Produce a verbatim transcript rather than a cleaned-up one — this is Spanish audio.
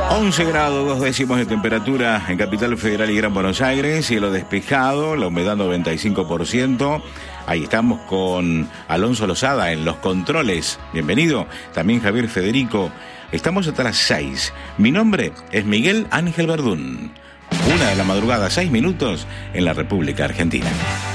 once grados, dos décimos de temperatura en Capital Federal y Gran Buenos Aires, cielo despejado, la humedad noventa y cinco por ciento. Ahí estamos con Alonso Lozada en los controles. Bienvenido. También Javier Federico. Estamos hasta las seis. Mi nombre es Miguel Ángel Verdún. Una de la madrugada, seis minutos en la República Argentina.